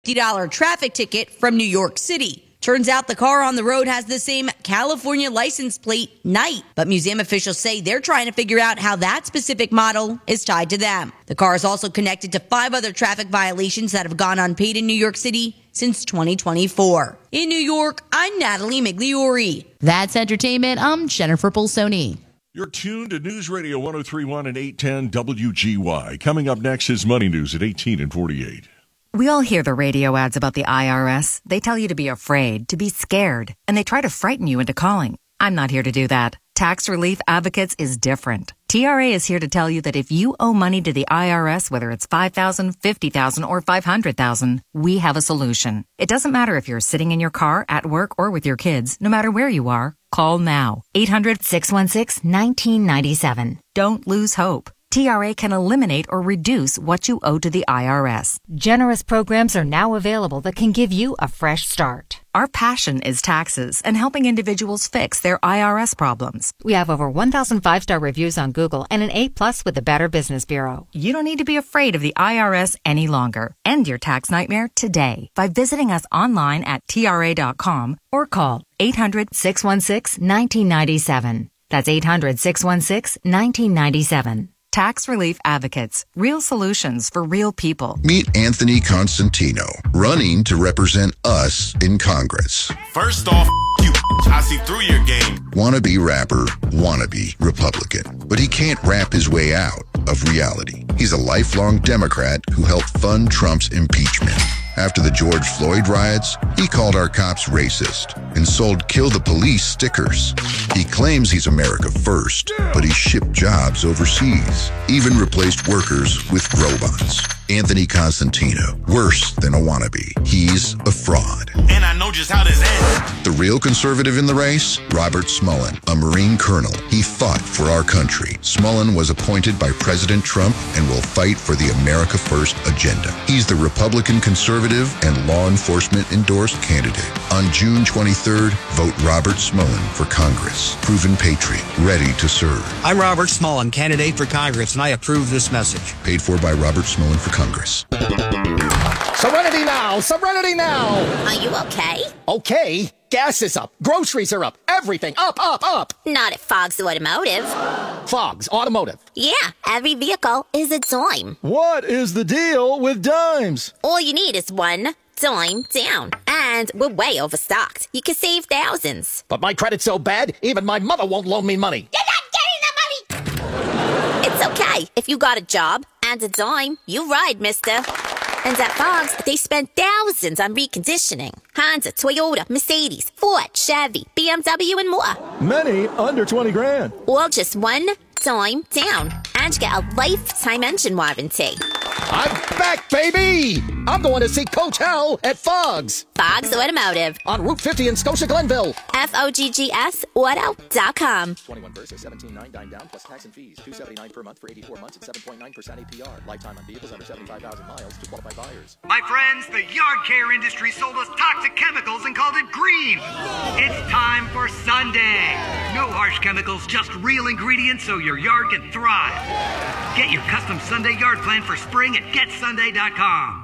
$50 traffic ticket from New York City. Turns out the car on the road has the same California license plate, Night, but museum officials say they're trying to figure out how that specific model is tied to them. The car is also connected to 5 other traffic violations that have gone unpaid in New York City since 2024. In New York, I'm Natalie Migliori. That's entertainment. I'm Jennifer Pulsoni. You're tuned to News Radio 103.1 and 810 WGY. Coming up next is Money News at 18 and 48. We all hear the radio ads about the IRS. They tell you to be afraid, to be scared, and they try to frighten you into calling. I'm not here to do that. Tax Relief Advocates is different. TRA is here to tell you that if you owe money to the IRS, whether it's $5,000, $50,000, or $500,000, we have a solution. It doesn't matter if you're sitting in your car, at work, or with your kids. No matter where you are, call now. 800-616-1997. Don't lose hope. TRA can eliminate or reduce what you owe to the IRS. Generous programs are now available that can give you a fresh start. Our passion is taxes and helping individuals fix their IRS problems. We have over 1,000 5-star reviews on Google and an A+ with the Better Business Bureau. You don't need to be afraid of the IRS any longer. End your tax nightmare today by visiting us online at TRA.com or call 800-616-1997. That's 800-616-1997. Tax Relief Advocates. Real solutions for real people. Meet Anthony Constantino, running to represent us in Congress. First off, you. I see through your game. Wannabe rapper, wannabe Republican. But he can't rap his way out of reality. He's a lifelong Democrat who helped fund Trump's impeachment. After the George Floyd riots, he called our cops racist and sold Kill the Police stickers. He claims he's America first, but he shipped jobs overseas, even replaced workers with robots. Anthony Constantino, worse than a wannabe. He's a fraud. And I know just how this ends. The real conservative in the race? Robert Smullen, a Marine colonel. He fought for our country. Smullen was appointed by President Trump and will fight for the America First agenda. He's the Republican conservative and law enforcement endorsed candidate. On June 23rd, vote Robert Smullen for Congress. Proven patriot, ready to serve. I'm Robert Smullen, candidate for Congress, and I approve this message. Paid for by Robert Smullen for Congress. Serenity now! Serenity now! Are you okay? Okay. Gas is up. Groceries are up. Everything up, up, up. Not at Fogg's Automotive. Fogg's Automotive. Yeah, every vehicle is a dime. What is the deal with dimes? All you need is one dime down. And we're way overstocked. You can save thousands. But my credit's so bad, even my mother won't loan me money. You're not getting the money! It's okay. If you got a job and a dime, you ride, mister. And at Fogg's, they spend thousands on reconditioning. Honda, Toyota, Mercedes, Ford, Chevy, BMW, and more. Many under 20 grand. All just one dime down. And you get a lifetime engine warranty. I'm back, baby! I'm going to see Coach Hell at Fogg's. Fogg's Automotive. On Route 50 in Scotia Glenville. FOGGS Auto.com. 21 versus 17.9 dine down plus tax and fees. $279 per month for 84 months at 7.9% APR. Lifetime on vehicles under 75,000 miles to qualified buyers. My friends, the yard care industry sold us toxic chemicals and called it green. It's time for Sunday. No harsh chemicals, just real ingredients so your yard can thrive. Get your custom Sunday yard plan for spring at GetSunday.com.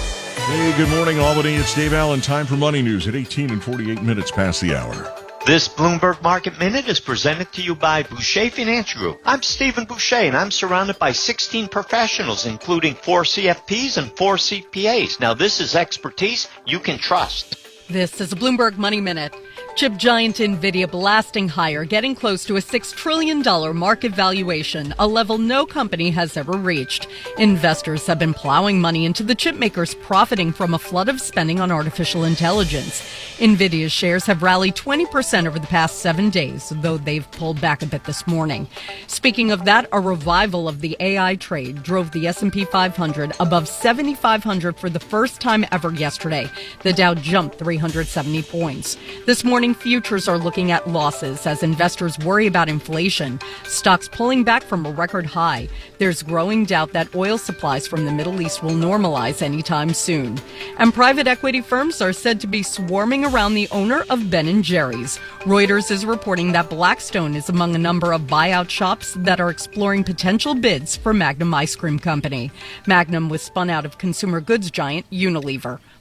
Hey, good morning, Albany. It's Dave Allen. Time for Money News at 18 and 48 minutes past the hour. This Bloomberg Market Minute is presented to you by Boucher Financial Group. I'm Stephen Boucher, and I'm surrounded by 16 professionals, including 4 CFPs and 4 CPAs. Now, this is expertise you can trust. This is a Bloomberg Money Minute. Chip giant NVIDIA blasting higher, getting close to a $6 trillion market valuation, a level no company has ever reached. Investors have been plowing money into the chip makers, profiting from a flood of spending on artificial intelligence. NVIDIA's shares have rallied 20% over the past 7 days, though they've pulled back a bit this morning. Speaking of that, a revival of the AI trade drove the S&P 500 above 7,500 for the first time ever yesterday. The Dow jumped 370 points. This morning, futures are looking at losses as investors worry about inflation. Stocks pulling back from a record high. There's growing doubt that oil supplies from the Middle East will normalize anytime soon. And private equity firms are said to be swarming around the owner of Ben & Jerry's. Reuters is reporting that Blackstone is among a number of buyout shops that are exploring potential bids for Magnum Ice Cream Company. Magnum was spun out of consumer goods giant Unilever.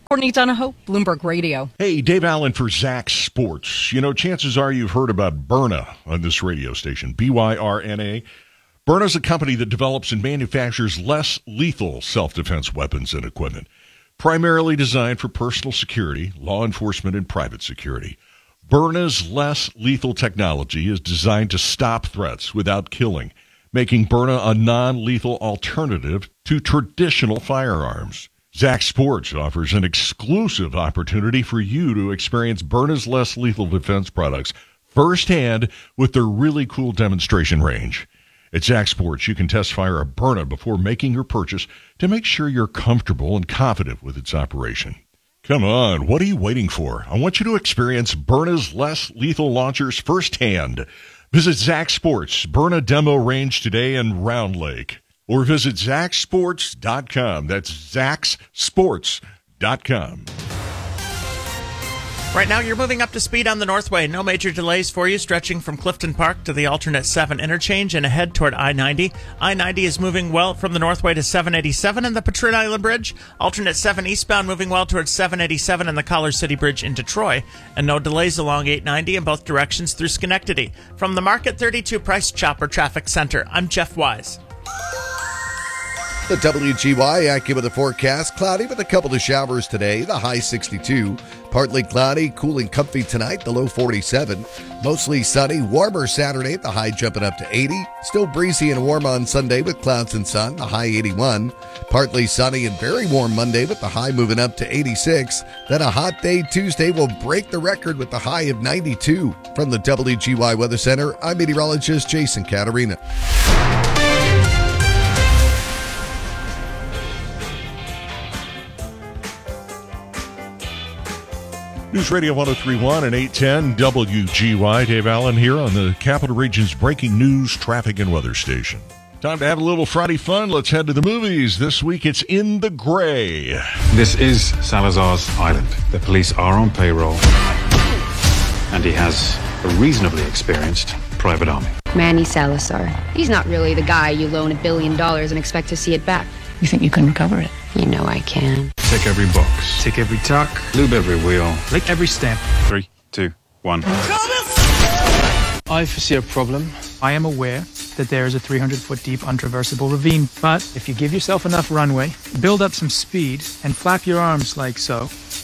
Courtney Donahoe, Bloomberg Radio. Hey, Dave Allen for Zach Sports. You know, chances are you've heard about Byrna on this radio station, Byrna. Byrna is a company that develops and manufactures less lethal self-defense weapons and equipment, primarily designed for personal security, law enforcement, and private security. Byrna's less lethal technology is designed to stop threats without killing, making Byrna a non-lethal alternative to traditional firearms. Zach Sports offers an exclusive opportunity for you to experience Byrna's less lethal defense products firsthand with their really cool demonstration range. At Zach Sports, you can test fire a Byrna before making your purchase to make sure you're comfortable and confident with its operation. Come on, what are you waiting for? I want you to experience Byrna's less lethal launchers firsthand. Visit Zach Sports Byrna Demo Range today in Round Lake. Or visit ZachSports.com. That's ZachSports.com. Right now, you're moving up to speed on the Northway. No major delays for you, stretching from Clifton Park to the alternate 7 interchange and ahead toward I-90. I-90 is moving well from the Northway to 787 and the Patrin Island Bridge. Alternate 7 eastbound moving well towards 787 and the College City Bridge into Troy. And no delays along 890 in both directions through Schenectady. From the Market 32 Price Chopper Traffic Center, I'm Jeff Wise. The WGY AccuWeather forecast, cloudy with a couple of showers today, the high 62. Partly cloudy, cool and comfy tonight, the low 47. Mostly sunny, warmer Saturday, the high jumping up to 80. Still breezy and warm on Sunday with clouds and sun, the high 81. Partly sunny and very warm Monday with the high moving up to 86. Then a hot day Tuesday will break the record with the high of 92. From the WGY Weather Center, I'm meteorologist Jason Caterina. News Radio 103.1 and 810 WGY. Dave Allen here on the Capital Region's breaking news, traffic, and weather station. Time to have a little Friday fun. Let's head to the movies. This week it's In the Gray. This is Salazar's island. The police are on payroll, and he has a reasonably experienced private army. Manny Salazar. He's not really the guy you loan $1 billion and expect to see it back. You think you can recover it? You know I can. Tick every box. Tick every tuck. Lube every wheel. Lick every step. 3, 2, 1. I foresee a problem. I am aware that there is a 300-foot deep untraversable ravine, but if you give yourself enough runway, build up some speed, and flap your arms like so,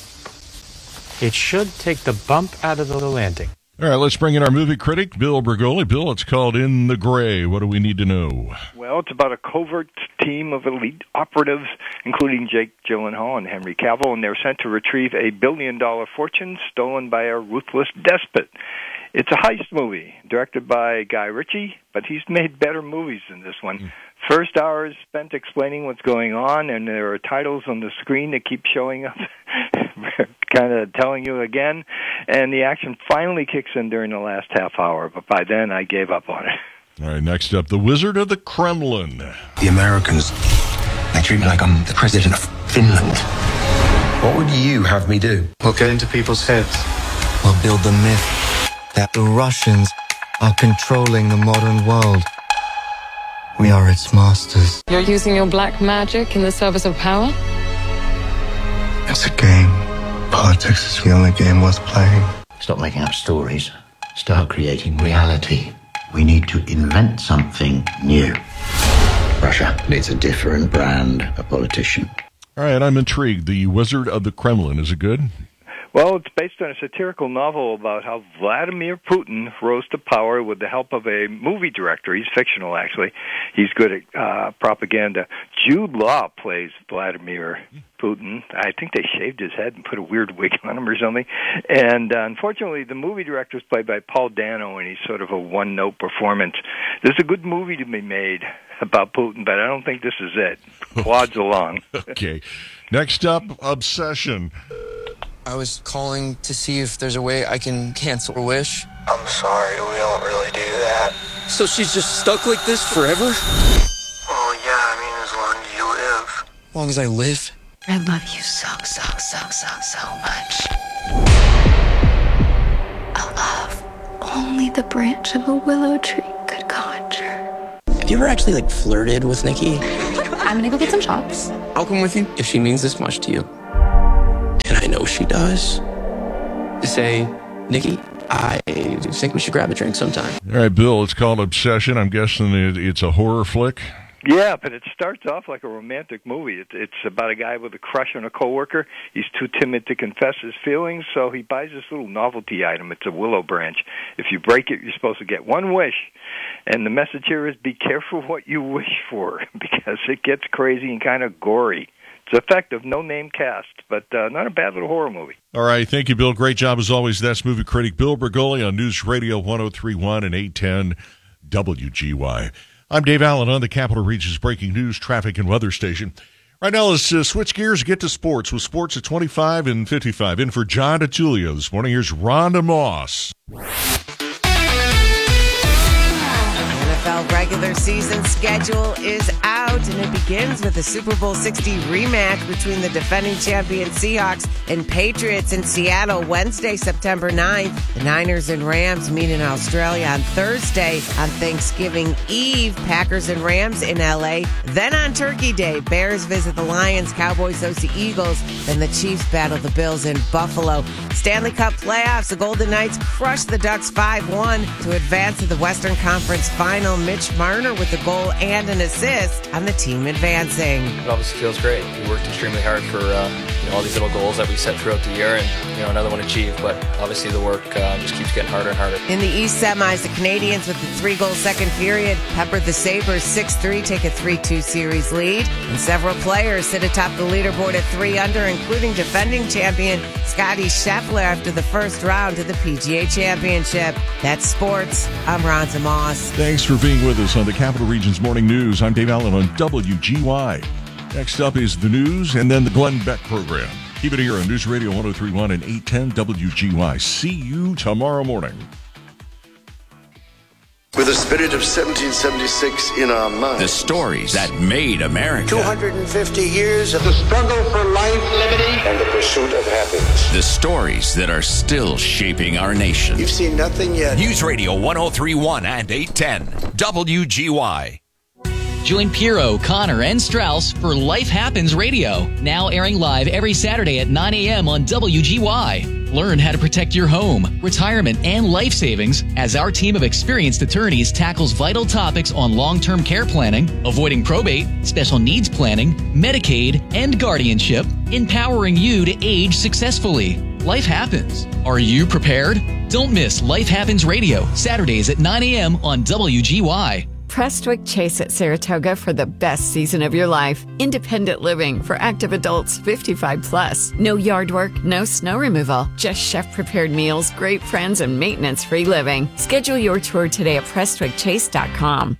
it should take the bump out of the landing. All right, let's bring in our movie critic, Bill Bergoli. Bill, it's called In the Gray. What do we need to know? Well, it's about a covert team of elite operatives, including Jake Gyllenhaal and Henry Cavill, and they're sent to retrieve a billion-dollar fortune stolen by a ruthless despot. It's a heist movie directed by Guy Ritchie, but he's made better movies than this one. First hour is spent explaining what's going on, and there are titles on the screen that keep showing up, kind of telling you again, and the action finally kicks in during the last half hour, but by then I gave up on it. All right, next up, The Wizard of the Kremlin. The Americans, they treat me like I'm the president of Finland. What would you have me do? We'll get into people's heads. We'll build the myth that the Russians are controlling the modern world. We are its masters. You're using your black magic in the service of power? It's a game. Politics is the only game worth playing. Stop making up stories. Start creating reality. We need to invent something new. Russia needs a different brand of politician. All right, I'm intrigued. The Wizard of the Kremlin, is it good? Well, it's based on a satirical novel about how Vladimir Putin rose to power with the help of a movie director. He's fictional, actually. He's good at propaganda. Jude Law plays Vladimir Putin. I think they shaved his head and put a weird wig on him or something. And unfortunately, the movie director is played by Paul Dano, and he's sort of a one-note performance. There's a good movie to be made about Putin, but I don't think this is it. Plods along. Okay. Next up, Obsession. I was calling to see if there's a way I can cancel a wish. I'm sorry, we don't really do that. So she's just stuck like this forever? Well, yeah, I mean, as long as you live. As long as I live? I love you so much. A love only the branch of a willow tree could conjure. Have you ever actually, flirted with Nikki? I'm gonna go get some shots. I'll come with you if she means this much to you. And I know she does. Say, Nikki, I think we should grab a drink sometime. All right, Bill, it's called Obsession. I'm guessing it's a horror flick. Yeah, but it starts off like a romantic movie. It's about a guy with a crush on a coworker. He's too timid to confess his feelings, so he buys this little novelty item. It's a willow branch. If you break it, you're supposed to get one wish. And the message here is be careful what you wish for, because it gets crazy and kind of gory. It's effective, no-name cast, but not a bad little horror movie. All right, thank you, Bill. Great job as always. That's movie critic Bill Bergoli on News Radio 103.1 and 810 WGY. I'm Dave Allen on the Capital Region's breaking news, traffic, and weather station. Right now, let's switch gears and get to sports with sports at 25 and 55. In for John DeTulio this morning, here's Rhonda Moss. NFL regular season schedule is out, and it begins with the Super Bowl 60 rematch between the defending champion Seahawks and Patriots in Seattle Wednesday, September 9th. The Niners and Rams meet in Australia on Thursday. On Thanksgiving Eve, Packers and Rams in L.A. Then on Turkey Day, Bears visit the Lions, Cowboys host the Eagles, then the Chiefs battle the Bills in Buffalo. Stanley Cup playoffs, the Golden Knights crushed the Ducks 5-1 to advance to the Western Conference Final. Mitch Marner with the goal and an assist on the team advancing. It obviously feels great. We worked extremely hard for all these little goals that we set throughout the year, and another one achieved. But obviously the work just keeps getting harder and harder. In the East semis, the Canadians with the 3-goal second period peppered the Sabres 6-3, take a 3-2 series lead, and several players sit atop the leaderboard at 3 under, including defending champion Scottie Scheffler after the first round of the PGA Championship. That's sports. I'm Rhonda Moss. Thanks for being with us on the Capital Region's Morning News. I'm Dave Allen on WGY. Next up is the news and then the Glenn Beck program. Keep it here on News Radio 103.1 and 810 WGY. See you tomorrow morning. With the spirit of 1776 in our minds. The stories that made America. 250 years of the struggle for life, liberty, and the pursuit of happiness. The stories that are still shaping our nation. You've seen nothing yet. News Radio 103.1 and 810 WGY. Join Piero, Connor, and Strauss for Life Happens Radio, now airing live every Saturday at 9 a.m. on WGY. Learn how to protect your home, retirement, and life savings as our team of experienced attorneys tackles vital topics on long-term care planning, avoiding probate, special needs planning, Medicaid, and guardianship, empowering you to age successfully. Life happens. Are you prepared? Don't miss Life Happens Radio, Saturdays at 9 a.m. on WGY. Prestwick Chase at Saratoga for the best season of your life. Independent living for active adults 55 plus. No yard work, no snow removal. Just chef-prepared meals, great friends, and maintenance-free living. Schedule your tour today at PrestwickChase.com.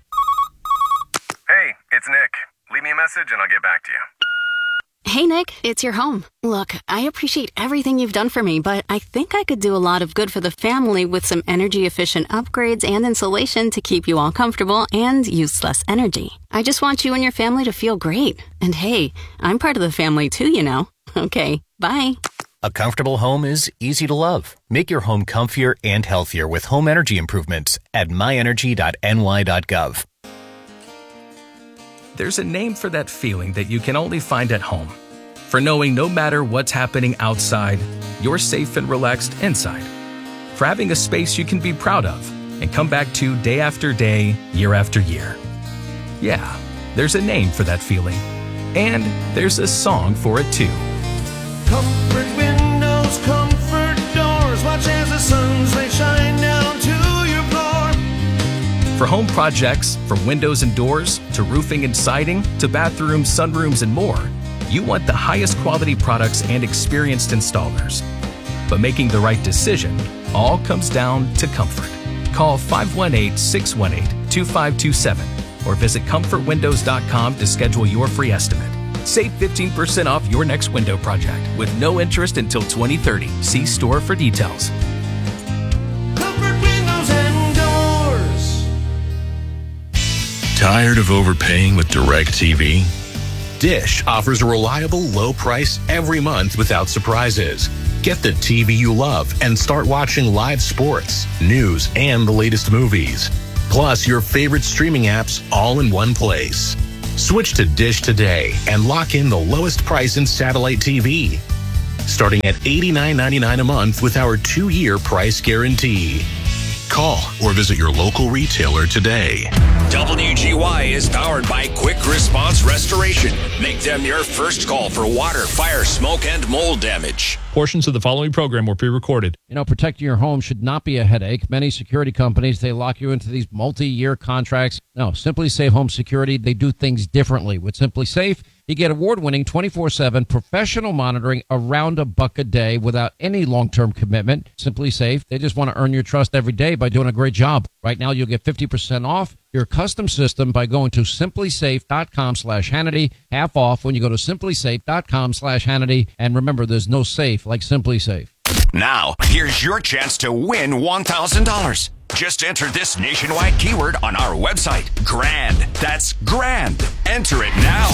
Hey, it's Nick. Leave me a message and I'll get back to you. Hey, Nick, it's your home. Look, I appreciate everything you've done for me, but I think I could do a lot of good for the family with some energy-efficient upgrades and insulation to keep you all comfortable and use less energy. I just want you and your family to feel great. And hey, I'm part of the family too, you know. Okay, bye. A comfortable home is easy to love. Make your home comfier and healthier with home energy improvements at myenergy.ny.gov. There's a name for that feeling that you can only find at home. For knowing no matter what's happening outside, you're safe and relaxed inside. For having a space you can be proud of and come back to day after day, year after year. Yeah, there's a name for that feeling. And there's a song for it too. Comfort windows, comfort doors, watch as the sun's rays shine down to your floor. For home projects, from windows and doors, to roofing and siding, to bathrooms, sunrooms, and more, you want the highest quality products and experienced installers. But making the right decision all comes down to comfort. Call 518-618-2527 or visit comfortwindows.com to schedule your free estimate. Save 15% off your next window project with no interest until 2030. See store for details. Comfort windows and doors. Tired of overpaying with DirecTV? Dish offers a reliable low price every month without surprises. Get the TV you love and start watching live sports, news, and the latest movies. Plus your favorite streaming apps all in one place. Switch to Dish today and lock in the lowest price in satellite TV. starting at $89.99 a month with our 2-year price guarantee. Call or visit your local retailer today. WGY is powered by Quick Response Restoration. Make them your first call for water, fire, smoke, and mold damage. Portions of the following program were pre-recorded. Protecting your home should not be a headache. Many security companies, they lock you into these multi-year contracts. No, Simply Safe Home Security, they do things differently. With Simply Safe, you get award-winning 24/7 professional monitoring around $1 a day without any long-term commitment. Simply Safe, they just want to earn your trust every day by doing a great job. Right now, you'll get 50% off your custom system by going to simplysafe.com/Hannity. Half off when you go to simplysafe.com/Hannity. And remember, there's no safe like Simply Safe. Now, here's your chance to win $1,000. Just enter this nationwide keyword on our website. GRAND. That's GRAND. Enter it now.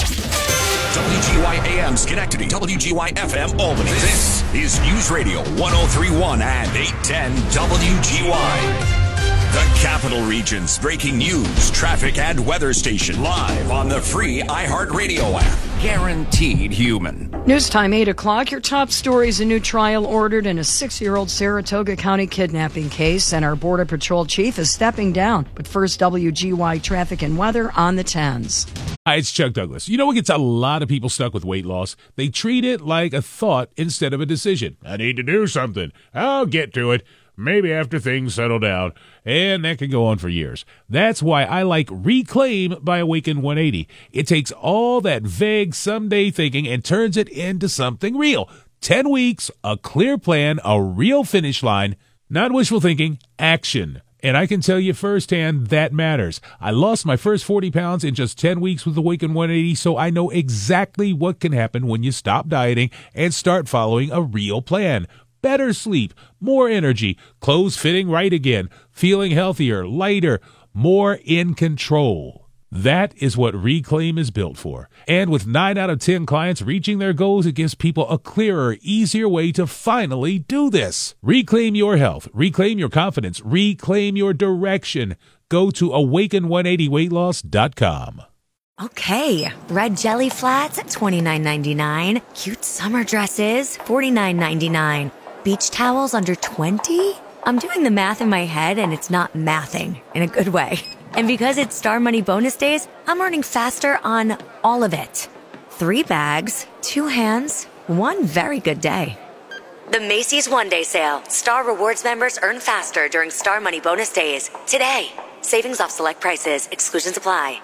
WGY AM Schenectady, WGY FM Albany. This is News Radio 103.1 and 810 WGY. The Capital Region's breaking news, traffic, and weather station live on the free iHeartRadio app. Guaranteed human. News time, 8 o'clock. Your top stories: a new trial ordered in a 6-year-old Saratoga County kidnapping case, and our Border Patrol chief is stepping down. But first, WGY traffic and weather on the 10s. Hi, it's Chuck Douglas. You know what gets a lot of people stuck with weight loss? They treat it like a thought instead of a decision. I need to do something. I'll get to it. Maybe after things settle down. And that can go on for years. That's why I like Reclaim by Awaken 180. It takes all that vague someday thinking and turns it into something real. 10 weeks, a clear plan, a real finish line, not wishful thinking, action. And I can tell you firsthand that matters. I lost my first 40 pounds in just 10 weeks with Awaken 180, so I know exactly what can happen when you stop dieting and start following a real plan. Better sleep, more energy, clothes fitting right again, feeling healthier, lighter, more in control. That is what Reclaim is built for. And with 9 out of 10 clients reaching their goals, it gives people a clearer, easier way to finally do this. Reclaim your health, reclaim your confidence, reclaim your direction. Go to awaken180weightloss.com. Okay, red jelly flats at $29.99. Cute summer dresses, $49.99. Beach towels under $20? I'm doing the math in my head and it's not mathing in a good way. And because it's Star Money bonus days, I'm earning faster on all of it. 3 bags, 2 hands, 1 very good day. The Macy's One Day Sale. Star Rewards members earn faster during Star Money bonus days. Today. Savings off select prices. Exclusions apply.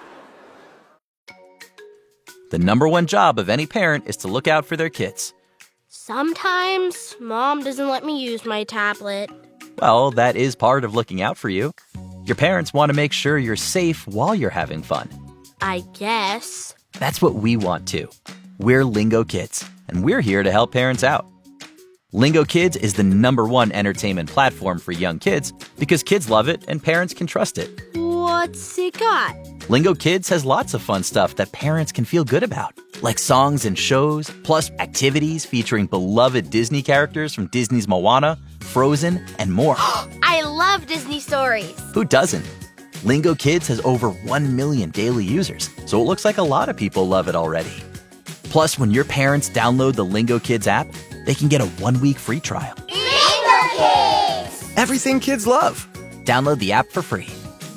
The number one job of any parent is to look out for their kids. Sometimes Mom doesn't let me use my tablet. Well, that is part of looking out for you. Your parents want to make sure you're safe while you're having fun. I guess. That's what we want too. We're Lingo Kids, and we're here to help parents out. Lingo Kids is the #1 entertainment platform for young kids because kids love it and parents can trust it. What's it got? Lingo Kids has lots of fun stuff that parents can feel good about, like songs and shows, plus activities featuring beloved Disney characters from Disney's Moana, Frozen, and more. I love Disney stories. Who doesn't? Lingo Kids has over 1 million daily users, so it looks like a lot of people love it already. Plus, when your parents download the Lingo Kids app, they can get a 1-week free trial. Lingo Kids! Everything kids love. Download the app for free.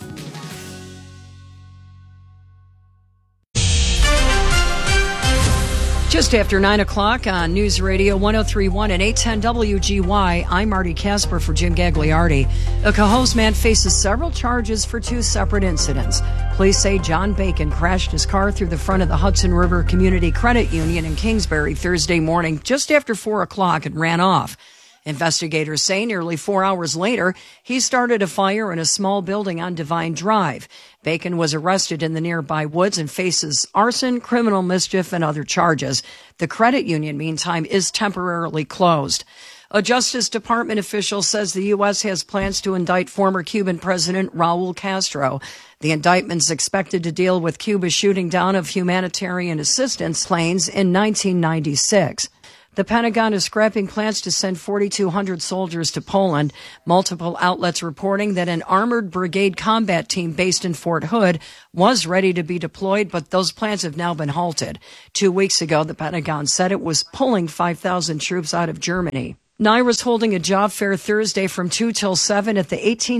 Just after 9 o'clock on News Radio 103.1 and 810 WGY, I'm Marty Casper for Jim Gagliardi. A Cohoes man faces several charges for 2 separate incidents. Police say John Bacon crashed his car through the front of the Hudson River Community Credit Union in Kingsbury Thursday morning just after 4 o'clock and ran off. Investigators say nearly 4 hours later, he started a fire in a small building on Divine Drive. Bacon was arrested in the nearby woods and faces arson, criminal mischief, and other charges. The credit union, meantime, is temporarily closed. A Justice Department official says the U.S. has plans to indict former Cuban President Raul Castro. The indictment's expected to deal with Cuba's shooting down of humanitarian assistance planes in 1996. The Pentagon is scrapping plans to send 4,200 soldiers to Poland. Multiple outlets reporting that an armored brigade combat team based in Fort Hood was ready to be deployed, but those plans have now been halted. 2 weeks ago, the Pentagon said it was pulling 5,000 troops out of Germany. NYRA's holding a job fair Thursday from 2 till 7 at the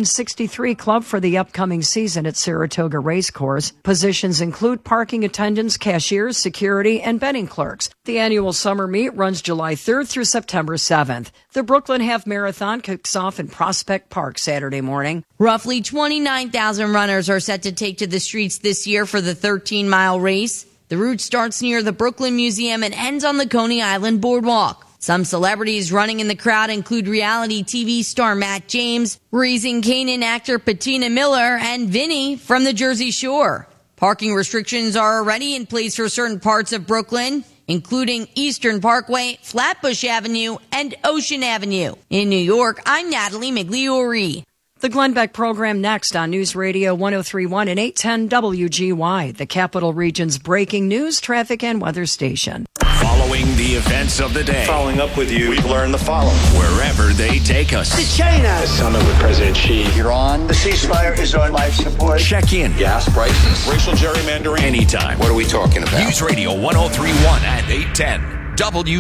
1863 Club for the upcoming season at Saratoga Racecourse. Positions include parking attendants, cashiers, security, and betting clerks. The annual summer meet runs July 3rd through September 7th. The Brooklyn Half Marathon kicks off in Prospect Park Saturday morning. Roughly 29,000 runners are set to take to the streets this year for the 13-mile race. The route starts near the Brooklyn Museum and ends on the Coney Island Boardwalk. Some celebrities running in the crowd include reality TV star Matt James, Raising Kanan actor Patina Miller, and Vinny from the Jersey Shore. Parking restrictions are already in place for certain parts of Brooklyn, including Eastern Parkway, Flatbush Avenue, and Ocean Avenue. In New York, I'm Natalie Migliori. The Glenn Beck program next on News Radio 103.1 and 810 WGY, the Capital Region's breaking news, traffic, and weather station. Following the events of the day. Following up with you, we've learned the following. Wherever they take us. To China. The summit with President Xi. Iran. The ceasefire is on life support. Check in. Gas prices. Racial gerrymandering. Anytime. What are we talking about? News Radio 103.1 and 810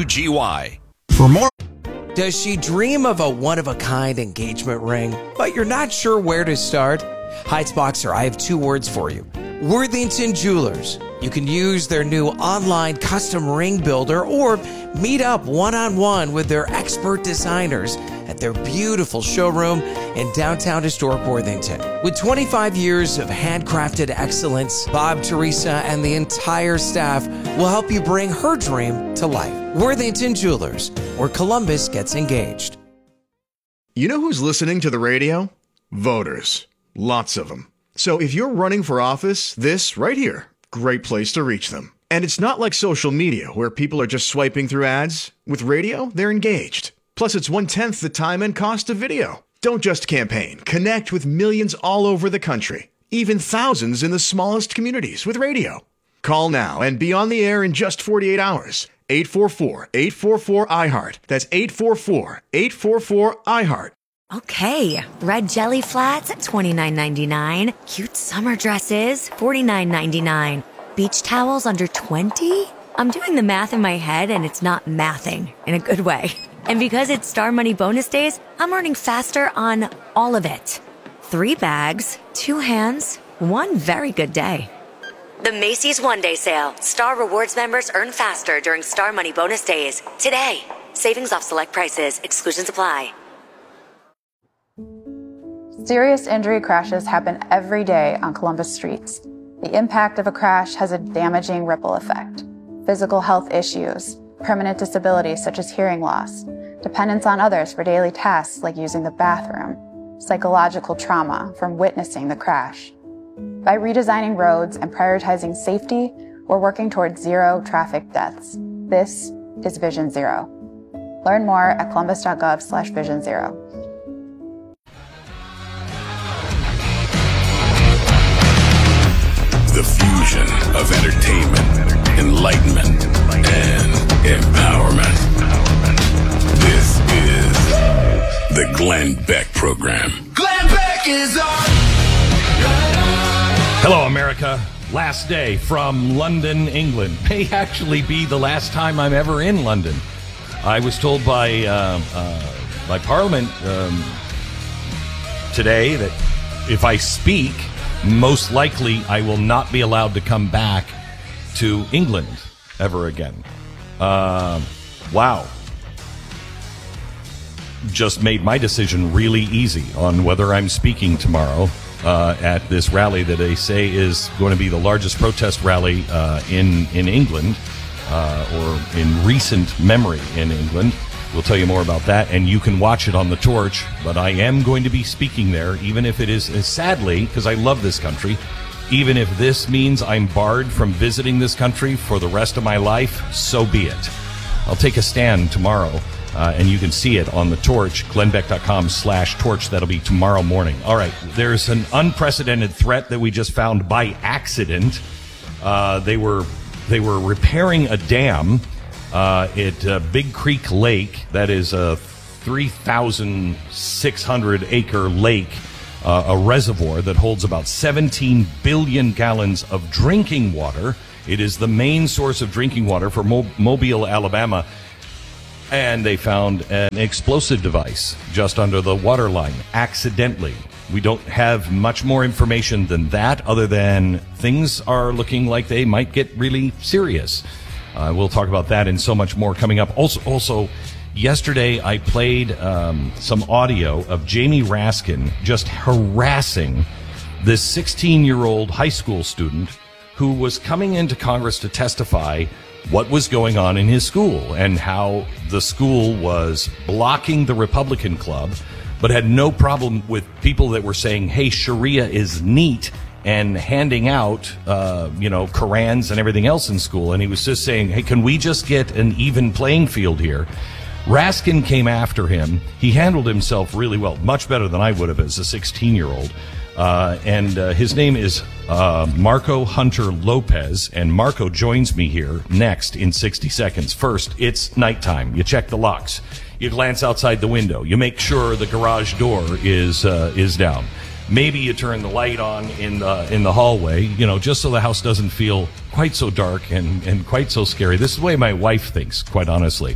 WGY. For more. Does she dream of a one-of-a-kind engagement ring, but you're not sure where to start? Heights Boxer, I have 2 words for you. Worthington Jewelers. You can use their new online custom ring builder or meet up one-on-one with their expert designers at their beautiful showroom in downtown historic Worthington. With 25 years of handcrafted excellence, Bob, Teresa, and the entire staff will help you bring her dream to life. Worthington Jewelers, where Columbus gets engaged. You know who's listening to the radio? Voters. Lots of them. So if you're running for office, this right here, great place to reach them. And it's not like social media where people are just swiping through ads. With radio, they're engaged. Plus, it's 1/10 the time and cost of video. Don't just campaign. Connect with millions all over the country, even thousands in the smallest communities with radio. Call now and be on the air in just 48 hours. 844-844-IHEART. That's 844-844-IHEART. Okay, red jelly flats, $29.99. Cute summer dresses, $49.99. Beach towels under $20? I'm doing the math in my head and it's not mathing in a good way. And because it's Star Money bonus days, I'm earning faster on all of it. 3 bags, 2 hands, 1 very good day. The Macy's One Day Sale. Star Rewards members earn faster during Star Money bonus days. Today. Savings off select prices. Exclusions apply. Serious injury crashes happen every day on Columbus streets. The impact of a crash has a damaging ripple effect. Physical health issues, permanent disabilities such as hearing loss, dependence on others for daily tasks like using the bathroom, psychological trauma from witnessing the crash. By redesigning roads and prioritizing safety, we're working towards 0 traffic deaths. This is Vision Zero. Learn more at columbus.gov/Vision Zero. The fusion of entertainment, enlightenment, and empowerment. This is the Glenn Beck Program. Glenn Beck is on. Hello, America. Last day from London, England. May actually be the last time I'm ever in London. I was told by Parliament today that if I speak, most likely I will not be allowed to come back to England ever again. Wow. Just made my decision really easy on whether I'm speaking tomorrow at this rally that they say is going to be the largest protest rally in England or in recent memory in England. We'll tell you more about that, and you can watch it on the Torch, but I am going to be speaking there, even if it is, sadly, because I love this country, even if this means I'm barred from visiting this country for the rest of my life, so be it. I'll take a stand tomorrow, and you can see it on the Torch, glennbeck.com/torch. That'll be tomorrow morning. All right, there's an unprecedented threat that we just found by accident. They were repairing a dam at Big Creek Lake. That is a 3,600 acre lake, a reservoir that holds about 17 billion gallons of drinking water. It is the main source of drinking water for Mobile, Alabama. And they found an explosive device just under the water line, accidentally. We don't have much more information than that, other than things are looking like they might get really serious. We'll talk about that and so much more coming up. Also, yesterday I played some audio of Jamie Raskin just harassing this 16-year-old high school student who was coming into Congress to testify what was going on in his school and how the school was blocking the Republican club, but had no problem with people that were saying, hey, Sharia is neat, and handing out, Korans and everything else in school. And he was just saying, hey, can we just get an even playing field here? Raskin came after him. He handled himself really well, much better than I would have as a 16-year-old. And his name is Marco Hunter Lopez, and Marco joins me here next in 60 seconds. First, it's nighttime. You check the locks. You glance outside the window. You make sure the garage door is down. Maybe you turn the light on in the hallway, just so the house doesn't feel quite so dark and quite so scary. This is the way my wife thinks, quite honestly.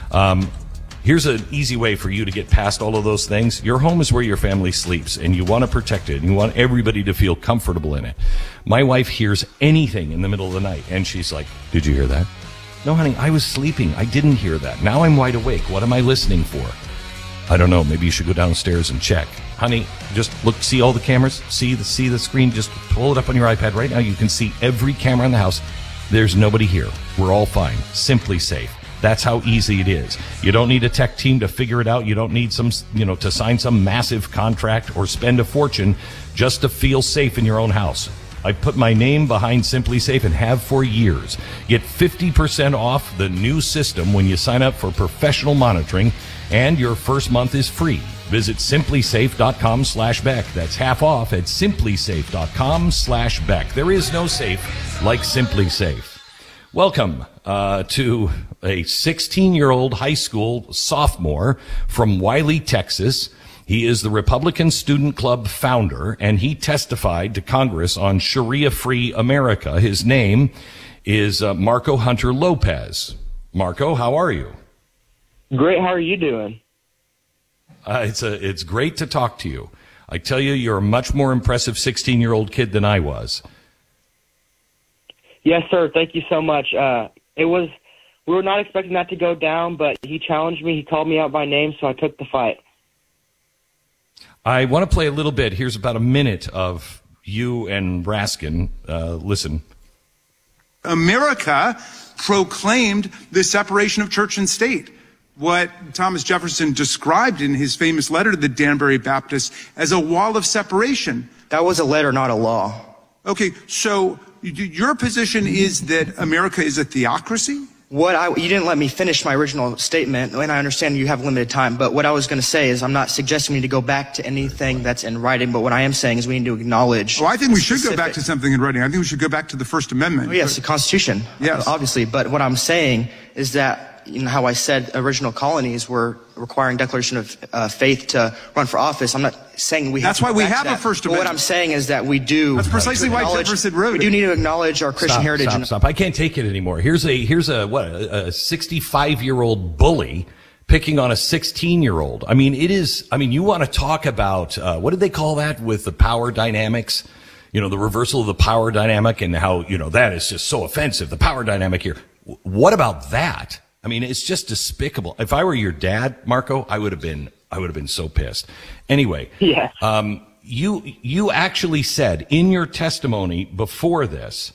Here's an easy way for you to get past all of those things. Your home is where your family sleeps, and you want to protect it, and you want everybody to feel comfortable in it. My wife hears anything in the middle of the night, and she's like, did you hear that? No, honey, I was sleeping. I didn't hear that. Now I'm wide awake. What am I listening for? I don't know. Maybe you should go downstairs and check. Honey, just look, see all the cameras? See the screen? Just pull it up on your iPad right now. You can see every camera in the house. There's nobody here. We're all fine. Simply Safe. That's how easy it is. You don't need a tech team to figure it out. You don't need to sign some massive contract or spend a fortune just to feel safe in your own house. I put my name behind Simply Safe and have for years. Get 50% off the new system when you sign up for professional monitoring, and your first month is free. Visit simplysafe.com/Beck. That's half off at simplysafe.com/Beck. There is no safe like Simply Safe. Welcome to a 16-year-old high school sophomore from Wiley, Texas. He is the Republican Student Club founder, and he testified to Congress on Sharia-free America. His name is Marco Hunter Lopez. Marco, how are you? Great. How are you doing? It's great to talk to you. I tell you, you're a much more impressive 16-year-old kid than I was. Yes, sir. Thank you so much. We were not expecting that to go down, but he challenged me. He called me out by name, so I took the fight. I want to play a little bit. Here's about a minute of you and Raskin. Listen. America proclaimed the separation of church and state. What Thomas Jefferson described in his famous letter to the Danbury Baptists as a wall of separation. That was a letter, not a law. Okay, so your position is that America is a theocracy? You didn't let me finish my original statement, and I understand you have limited time, but what I was going to say is I'm not suggesting we need to go back to anything that's in writing, but what I am saying is we need to acknowledge... Oh, I think we should go back to something in writing. I think we should go back to the First Amendment. Oh, yes, the Constitution, yes. Obviously, but what I'm saying is that, how I said original colonies were requiring declaration of faith to run for office. I'm not saying we have That's why we have a First Amendment. But what I'm saying is that we do... That's precisely why Jefferson wrote it. We do need to acknowledge our Christian heritage. Stop. I can't take it anymore. Here's a 65-year-old bully picking on a 16-year-old. You want to talk about, what did they call that with the power dynamics? The reversal of the power dynamic, and how, that is just so offensive, the power dynamic here. What about that? It's just despicable. If I were your dad, Marco, I would have been so pissed. Anyway, yeah. You actually said in your testimony before this,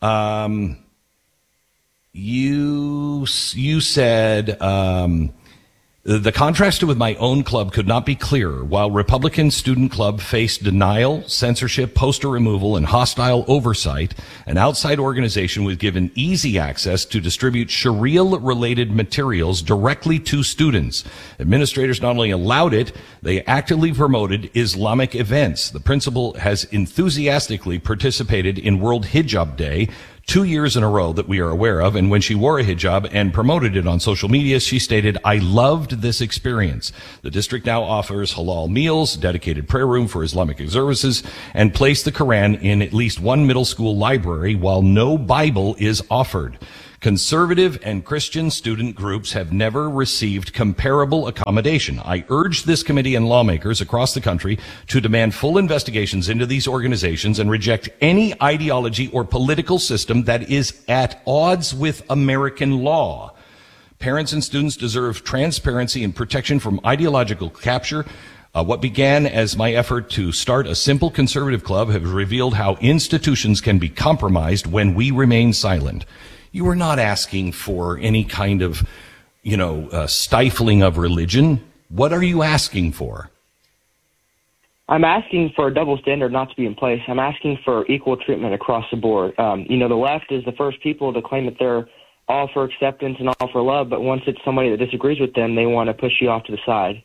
you said, the contrast with my own club could not be clearer. While Republican Student Club faced denial, censorship, poster removal, and hostile oversight, an outside organization was given easy access to distribute Sharia-related materials directly to students. Administrators not only allowed it, they actively promoted Islamic events. The principal has enthusiastically participated in World Hijab Day, 2 years in a row that we are aware of. And when she wore a hijab and promoted it on social media, she stated, "I loved this experience. The district now offers halal meals, dedicated prayer room for Islamic services, and placed the Quran in at least one middle school library while no Bible is offered. Conservative and Christian student groups have never received comparable accommodation. I urge this committee and lawmakers across the country to demand full investigations into these organizations and reject any ideology or political system that is at odds with American law. Parents and students deserve transparency and protection from ideological capture. What began as my effort to start a simple conservative club has revealed how institutions can be compromised when we remain silent." You are not asking for any kind of, stifling of religion. What are you asking for? I'm asking for a double standard not to be in place. I'm asking for equal treatment across the board. The left is the first people to claim that they're all for acceptance and all for love, but once it's somebody that disagrees with them, they want to push you off to the side.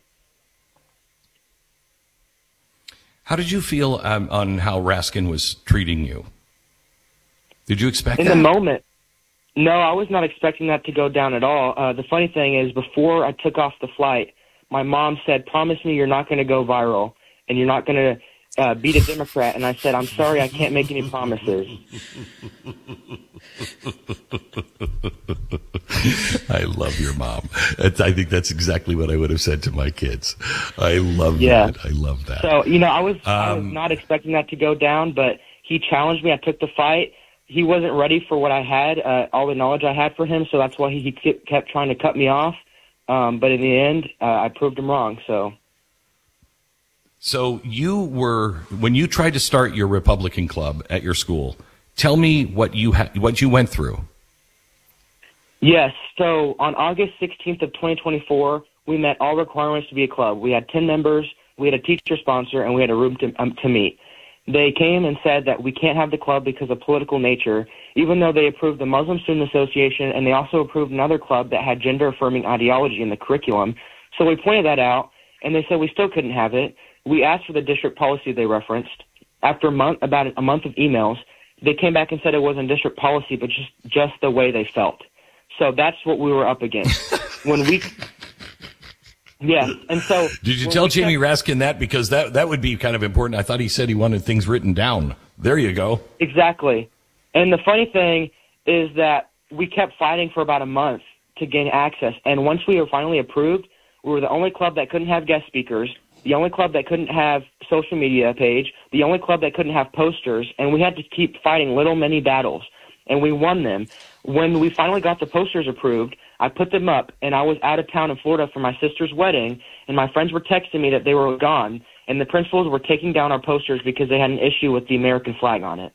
How did you feel on how Raskin was treating you? Did you expect that? In the moment, no, I was not expecting that to go down at all. The funny thing is, before I took off the flight, my mom said, "Promise me you're not going to go viral and you're not going to beat a Democrat." And I said, "I'm sorry, I can't make any promises." I love your mom. I think that's exactly what I would have said to my kids. I love that. I love that. So, I was not expecting that to go down, but he challenged me. I took the fight. He wasn't ready for what I had, all the knowledge I had for him, so that's why he kept trying to cut me off. But in the end, I proved him wrong. So when you tried to start your Republican club at your school, tell me what you went through. Yes. So on August 16th of 2024, we met all requirements to be a club. We had 10 members, we had a teacher sponsor, and we had a room to meet. They came and said that we can't have the club because of political nature, even though they approved the Muslim Student Association, and they also approved another club that had gender-affirming ideology in the curriculum. So we pointed that out, and they said we still couldn't have it. We asked for the district policy they referenced. After about a month of emails, they came back and said it wasn't district policy, but just the way they felt. So that's what we were up against. Yeah, and so... Did you tell Jamie Raskin that? Because that would be kind of important. I thought he said he wanted things written down. There you go. Exactly. And the funny thing is that we kept fighting for about a month to gain access. And once we were finally approved, we were the only club that couldn't have guest speakers, the only club that couldn't have social media page, the only club that couldn't have posters, and we had to keep fighting little mini battles. And we won them. When we finally got the posters approved, I put them up, and I was out of town in Florida for my sister's wedding, and my friends were texting me that they were gone, and the principals were taking down our posters because they had an issue with the American flag on it.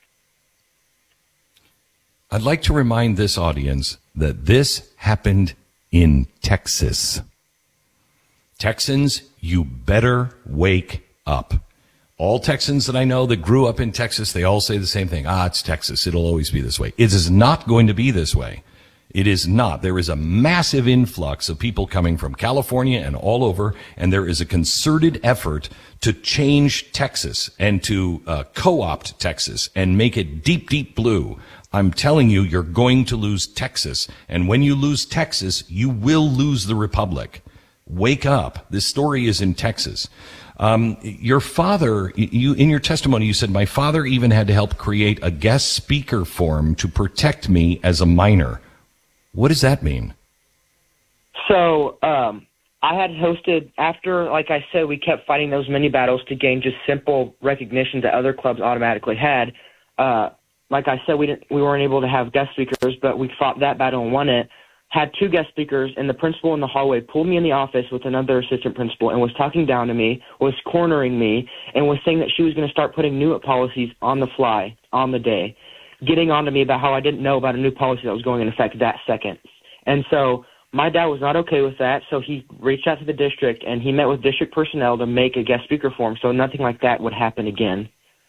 I'd like to remind this audience that this happened in Texas. Texans, you better wake up. All Texans that I know that grew up in Texas, they all say the same thing. It's Texas. It'll always be this way. It is not going to be this way. It is not. There is a massive influx of people coming from California and all over, and there is a concerted effort to change Texas and to co-opt Texas and make it deep, deep blue. I'm telling you, you're going to lose Texas. And when you lose Texas, you will lose the Republic. Wake up. This story is in Texas. Your father, in your testimony, you said, "My father even had to help create a guest speaker form to protect me as a minor." What does that mean? So, I had hosted, after, like I said, we kept fighting those mini battles to gain just simple recognition that other clubs automatically had. Like I said, we weren't able to have guest speakers, but we fought that battle and won it. Had two guest speakers, and the principal in the hallway pulled me in the office with another assistant principal and was talking down to me, was cornering me, and was saying that she was going to start putting new policies on the fly, on the day, getting on to me about how I didn't know about a new policy that was going in effect that second. And so my dad was not okay with that, so he reached out to the district, and he met with district personnel to make a guest speaker form so nothing like that would happen again.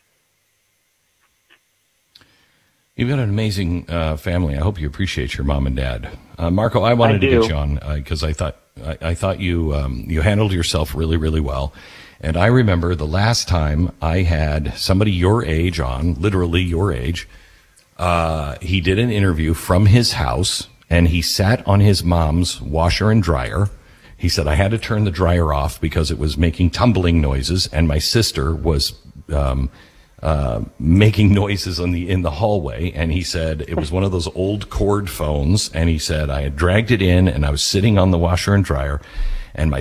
You've got an amazing family. I hope you appreciate your mom and dad. Marco, I wanted to get you on because I thought you handled yourself really, really well. And I remember the last time I had somebody your age on, literally your age, He did an interview from his house, and he sat on his mom's washer and dryer. He said, I had to turn the dryer off because it was making tumbling noises, and my sister was making noises in the hallway. And he said it was one of those old cord phones, and he said I had dragged it in, and I was sitting on the washer and dryer, and my